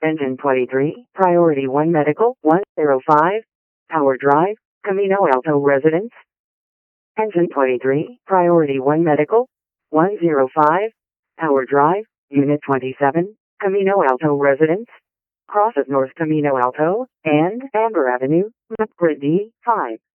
Engine 23, Priority 1 Medical, 105, Power Drive, Camino Alto Residence. Engine 23, Priority 1 Medical, 105, Power Drive, Unit 27, Camino Alto Residence. Cross of North Camino Alto and Amber Avenue, Grid D5.